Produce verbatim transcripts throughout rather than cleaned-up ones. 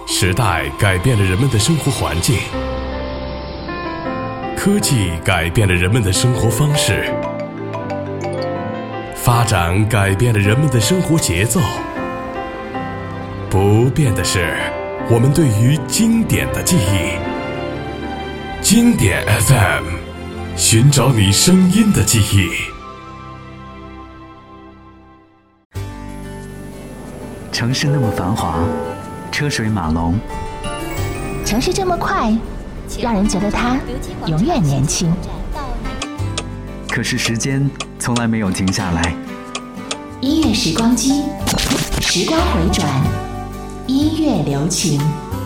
时代改变了人们的生活环境，科技改变了人们的生活方式，发展改变了人们的生活节奏。不变的是我们对于经典的记忆。经典 F M， 寻找你声音的记忆。 城市那么繁华，车水马龙， 城市这么快，让人觉得它永远年轻。 可是时间从来没有停下来。 音乐时光机，时光回转，音乐留情。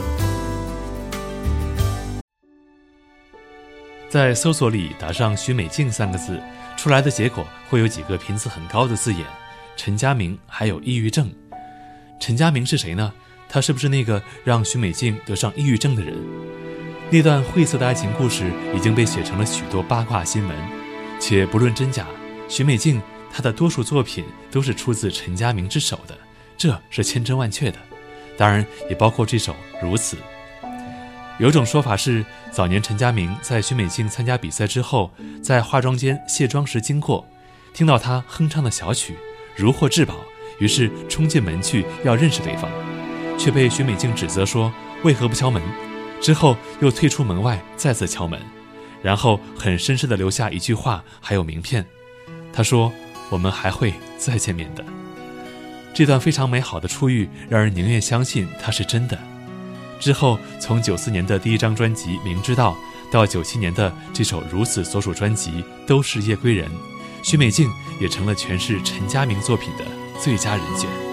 在搜索里打上许美静三个字，出来的结果会有几个频次很高的字眼：陈佳明，还有抑郁症。陈佳明是谁呢？他是不是那个让许美静得上抑郁症的人？那段晦涩的爱情故事已经被写成了许多八卦新闻，且不论真假，许美静她的多数作品都是出自陈佳明之手的，这是千真万确的。当然也包括这首《如此》。有种说法是，早年陈佳明在许美静参加比赛之后，在化妆间卸妆时经过，听到她哼唱的小曲，如获至宝，于是冲进门去要认识对方，却被许美静指责说为何不敲门，之后又退出门外再次敲门，然后很绅士地留下一句话还有名片，他说我们还会再见面的。这段非常美好的初遇让人宁愿相信它是真的。之后从九四年的第一张专辑《明知道》到九七年的这首《如此》所属专辑都是夜归人，许美静也成了诠释陈佳明作品的最佳人选。